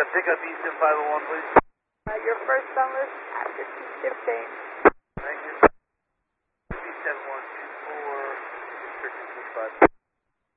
pick up Easton 501, please. Your first on list after 215.